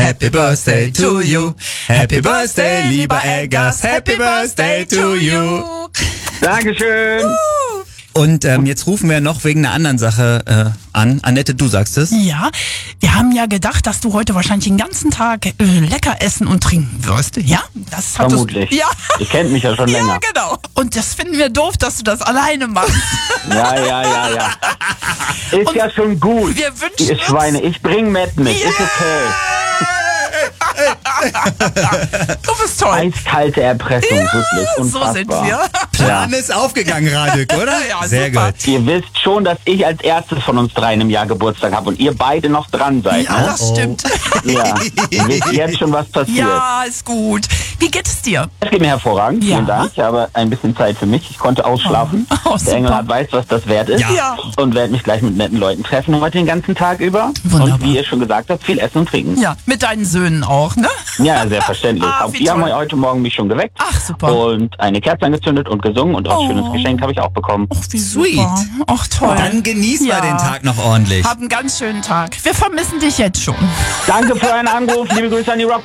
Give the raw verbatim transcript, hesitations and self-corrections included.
Happy Birthday to you. Happy Birthday, lieber Eggers. Happy Birthday to you. Dankeschön. Und ähm, jetzt rufen wir noch wegen einer anderen Sache äh, an. Annette, du sagst es. Ja, wir haben ja gedacht, dass du heute wahrscheinlich den ganzen Tag äh, lecker essen und trinken wirst. Ja, das hat Vermutlich. Ja. Ihr kennt mich ja schon länger. Ja, genau. Und das finden wir doof, dass du das alleine machst. Ja, ja, ja, ja. Ist Und ja schon gut. wir wünschen Ihr Schweine, ich bring Matt mit. Yeah. Ist okay. Du bist toll. Eiskalte Erpressung, Ja, wirklich. so Unfassbar. sind wir. Plan ist aufgegangen, Radek, oder? Ja, Sehr super. gut. Ihr wisst schon, dass ich als erstes von uns dreien im Jahr Geburtstag habe und ihr beide noch dran seid. Ja, ne? das Oh. stimmt. Ja, ihr wisst jetzt schon, was passiert. Ja, ist gut. Wie geht es dir? Es geht mir hervorragend, Ja. vielen Dank. Ich habe ein bisschen Zeit für mich. Ich konnte ausschlafen. Oh, Der super. Engelhardt weiß, was das wert ist. Ja. Und werde mich gleich mit netten Leuten treffen heute den ganzen Tag über. Wunderbar. Und wie ihr schon gesagt habt, viel essen und trinken. Ja, mit deinen Söhnen auch, ne? Ja, selbstverständlich. Ah, Auch wie die haben toll. heute Morgen mich schon geweckt. Ach, super. Und eine Kerze angezündet und gesungen und auch ein schönes Geschenk habe ich auch bekommen. Ach, wie Sweet. super. Ach, toll. Dann genießen Ja. wir den Tag noch ordentlich. Hab einen ganz schönen Tag. Wir vermissen dich jetzt schon. Danke für euren Anruf. Liebe Grüße an die Rock.